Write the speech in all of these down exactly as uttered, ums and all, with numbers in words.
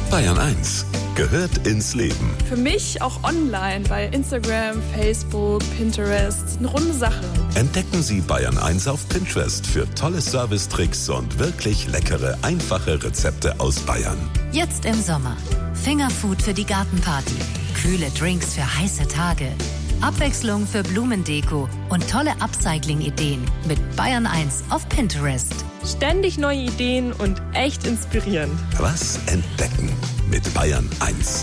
Bayern eins gehört ins Leben. Für mich auch online bei Instagram, Facebook, Pinterest. Eine runde Sache. Entdecken Sie Bayern eins auf Pinterest für tolle Servicetricks und wirklich leckere, einfache Rezepte aus Bayern. Jetzt im Sommer. Fingerfood für die Gartenparty. Kühle Drinks für heiße Tage. Abwechslung für Blumendeko und tolle Upcycling-Ideen mit Bayern eins auf Pinterest. Ständig neue Ideen und echt inspirierend. Was entdecken mit Bayern eins.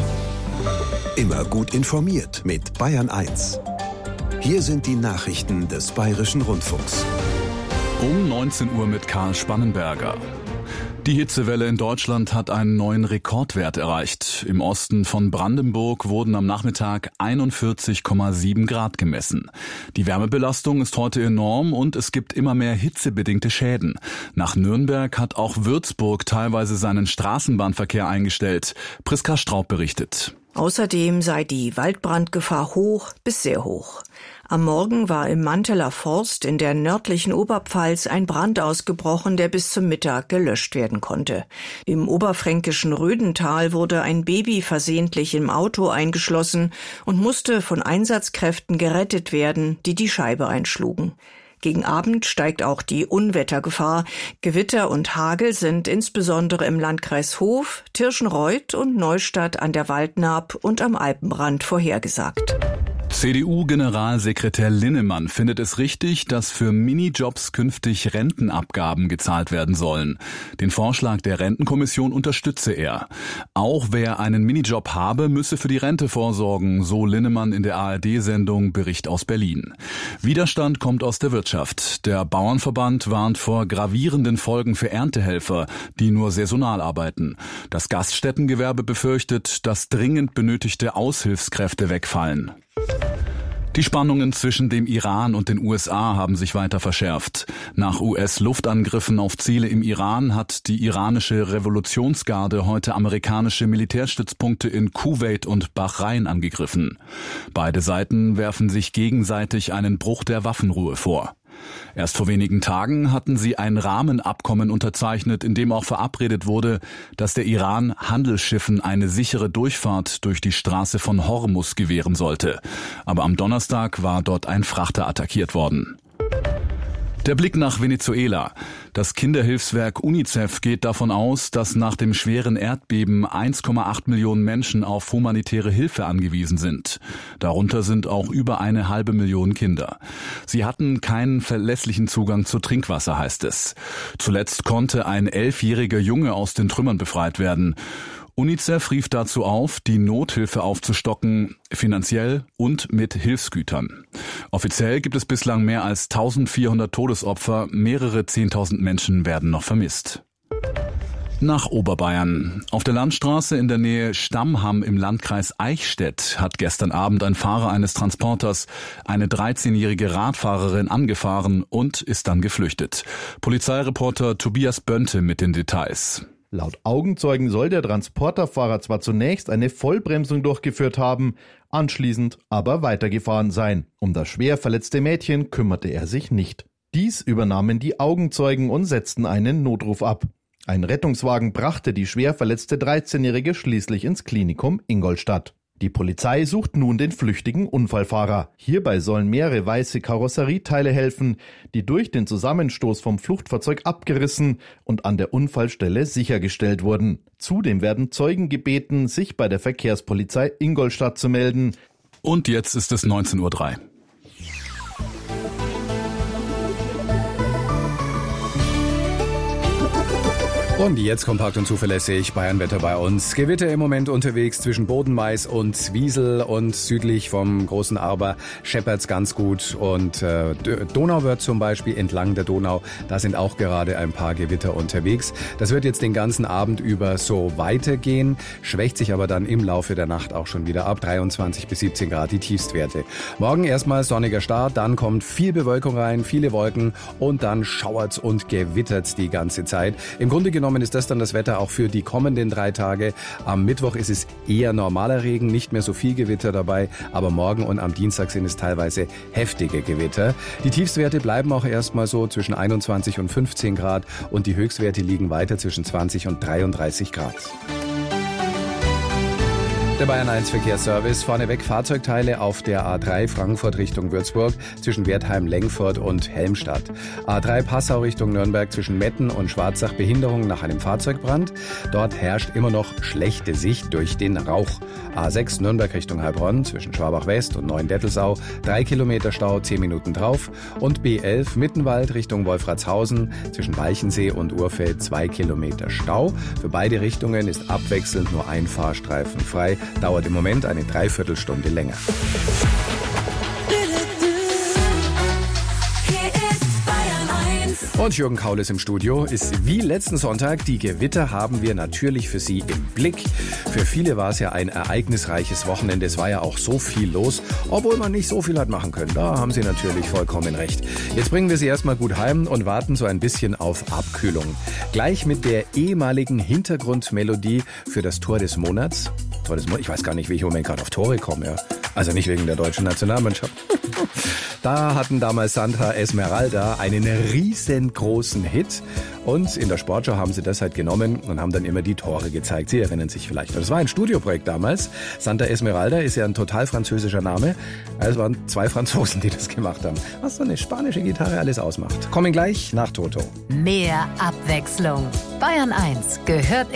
Immer gut informiert mit Bayern eins. Hier sind die Nachrichten des Bayerischen Rundfunks. Um neunzehn Uhr mit Karl Spannenberger. Die Hitzewelle in Deutschland hat einen neuen Rekordwert erreicht. Im Osten von Brandenburg wurden am Nachmittag einundvierzig Komma sieben Grad gemessen. Die Wärmebelastung ist heute enorm und es gibt immer mehr hitzebedingte Schäden. Nach Nürnberg hat auch Würzburg teilweise seinen Straßenbahnverkehr eingestellt. Priska Straub berichtet. Außerdem sei die Waldbrandgefahr hoch bis sehr hoch. Am Morgen war im Manteler Forst in der nördlichen Oberpfalz ein Brand ausgebrochen, der bis zum Mittag gelöscht werden konnte. Im oberfränkischen Rödental wurde ein Baby versehentlich im Auto eingeschlossen und musste von Einsatzkräften gerettet werden, die die Scheibe einschlugen. Gegen Abend steigt auch die Unwettergefahr. Gewitter und Hagel sind insbesondere im Landkreis Hof, Tirschenreuth und Neustadt an der Waldnaab und am Alpenrand vorhergesagt. C D U-Generalsekretär Linnemann findet es richtig, dass für Minijobs künftig Rentenabgaben gezahlt werden sollen. Den Vorschlag der Rentenkommission unterstütze er. Auch wer einen Minijob habe, müsse für die Rente vorsorgen, so Linnemann in der A R D-Sendung Bericht aus Berlin. Widerstand kommt aus der Wirtschaft. Der Bauernverband warnt vor gravierenden Folgen für Erntehelfer, die nur saisonal arbeiten. Das Gaststättengewerbe befürchtet, dass dringend benötigte Aushilfskräfte wegfallen. Die Spannungen zwischen dem Iran und den U S A haben sich weiter verschärft. Nach U S-Luftangriffen auf Ziele im Iran hat die iranische Revolutionsgarde heute amerikanische Militärstützpunkte in Kuwait und Bahrain angegriffen. Beide Seiten werfen sich gegenseitig einen Bruch der Waffenruhe vor. Erst vor wenigen Tagen hatten sie ein Rahmenabkommen unterzeichnet, in dem auch verabredet wurde, dass der Iran Handelsschiffen eine sichere Durchfahrt durch die Straße von Hormuz gewähren sollte. Aber am Donnerstag war dort ein Frachter attackiert worden. Der Blick nach Venezuela. Das Kinderhilfswerk UNICEF geht davon aus, dass nach dem schweren Erdbeben eins Komma acht Millionen Menschen auf humanitäre Hilfe angewiesen sind. Darunter sind auch über eine halbe Million Kinder. Sie hatten keinen verlässlichen Zugang zu Trinkwasser, heißt es. Zuletzt konnte ein elfjähriger Junge aus den Trümmern befreit werden. UNICEF rief dazu auf, die Nothilfe aufzustocken, finanziell und mit Hilfsgütern. Offiziell gibt es bislang mehr als eintausendvierhundert Todesopfer, mehrere zehntausend Menschen werden noch vermisst. Nach Oberbayern. Auf der Landstraße in der Nähe Stammham im Landkreis Eichstätt hat gestern Abend ein Fahrer eines Transporters eine dreizehnjährige Radfahrerin angefahren und ist dann geflüchtet. Polizeireporter Tobias Bönte mit den Details. Laut Augenzeugen soll der Transporterfahrer zwar zunächst eine Vollbremsung durchgeführt haben, anschließend aber weitergefahren sein. Um das schwer verletzte Mädchen kümmerte er sich nicht. Dies übernahmen die Augenzeugen und setzten einen Notruf ab. Ein Rettungswagen brachte die schwer verletzte dreizehnjährige schließlich ins Klinikum Ingolstadt. Die Polizei sucht nun den flüchtigen Unfallfahrer. Hierbei sollen mehrere weiße Karosserieteile helfen, die durch den Zusammenstoß vom Fluchtfahrzeug abgerissen und an der Unfallstelle sichergestellt wurden. Zudem werden Zeugen gebeten, sich bei der Verkehrspolizei Ingolstadt zu melden. Und jetzt ist es neunzehn Uhr drei. Und jetzt kompakt und zuverlässig Bayernwetter bei uns. Gewitter im Moment unterwegs zwischen Bodenmais und Zwiesel und südlich vom großen Arber scheppert's ganz gut. Und äh, Donauwörth zum Beispiel, entlang der Donau, da sind auch gerade ein paar Gewitter unterwegs. Das wird jetzt den ganzen Abend über so weitergehen, schwächt sich aber dann im Laufe der Nacht auch schon wieder ab. dreiundzwanzig bis siebzehn Grad die Tiefstwerte. Morgen erstmal sonniger Start, dann kommt viel Bewölkung rein, viele Wolken und dann schauert's und gewittert's die ganze Zeit. Im Grunde genommen ist das dann das Wetter auch für die kommenden drei Tage. Am Mittwoch ist es eher normaler Regen, nicht mehr so viel Gewitter dabei, aber morgen und am Dienstag sind es teilweise heftige Gewitter. Die Tiefstwerte bleiben auch erstmal so zwischen einundzwanzig und fünfzehn Grad und die Höchstwerte liegen weiter zwischen zwanzig und dreiunddreißig Grad. Der Bayern eins Verkehrsservice. Vorneweg Fahrzeugteile auf der A drei Frankfurt Richtung Würzburg zwischen Wertheim, Lengfurt und Helmstadt. A drei Passau Richtung Nürnberg zwischen Metten und Schwarzach Behinderung nach einem Fahrzeugbrand. Dort herrscht immer noch schlechte Sicht durch den Rauch. A sechs Nürnberg Richtung Heilbronn zwischen Schwabach West und Neuendettelsau. Drei Kilometer Stau, zehn Minuten drauf. Und B elf Mittenwald Richtung Wolfratshausen zwischen Walchensee und Urfeld. Zwei Kilometer Stau. Für beide Richtungen ist abwechselnd nur ein Fahrstreifen frei. Dauert im Moment eine Dreiviertelstunde länger. Und Jürgen Kaul ist im Studio. Ist wie letzten Sonntag. Die Gewitter haben wir natürlich für Sie im Blick. Für viele war es ja ein ereignisreiches Wochenende. Es war ja auch so viel los, obwohl man nicht so viel hat machen können. Da haben Sie natürlich vollkommen recht. Jetzt bringen wir Sie erstmal gut heim und warten so ein bisschen auf Abkühlung. Gleich mit der ehemaligen Hintergrundmelodie für das Tor des Monats. Tor des Monats. Ich weiß gar nicht, wie ich im Moment gerade auf Tore komme. Ja. Also nicht wegen der deutschen Nationalmannschaft. Da hatten damals Santa Esmeralda einen riesengroßen Hit und in der Sportschau haben sie das halt genommen und haben dann immer die Tore gezeigt. Sie erinnern sich vielleicht. Das war ein Studioprojekt damals. Santa Esmeralda ist ja ein total französischer Name. Es waren zwei Franzosen, die das gemacht haben. Was so eine spanische Gitarre alles ausmacht. Kommen gleich nach Toto. Mehr Abwechslung. Bayern eins gehört